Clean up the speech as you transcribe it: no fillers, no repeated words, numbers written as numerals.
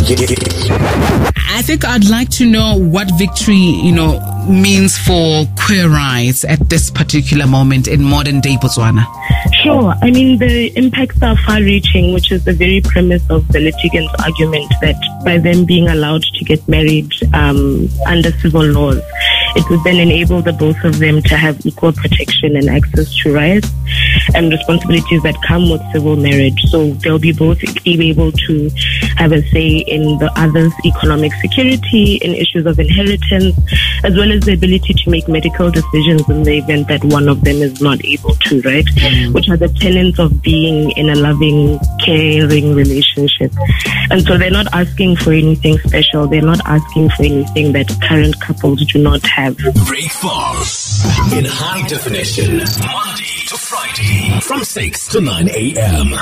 I think I'd like to know what victory, means for queer rights at this particular moment in modern day Botswana. Sure. I mean, the impacts are far-reaching, which is the very premise of the litigants' argument that by them being allowed to get married under civil laws, it would then enable the both of them to have equal protection and access to rights and responsibilities that come with civil marriage. So they'll be both be able to have a say in the other's economic security, in issues of inheritance, as well as the ability to make medical decisions in the event that one of them is not able to, right? Which are the tenets of being in a loving, caring relationship. And so they're not asking for anything special. They're not asking for anything that current couples do not have. Breakfast in high definition, Monday to Friday from 6 to 9 a.m.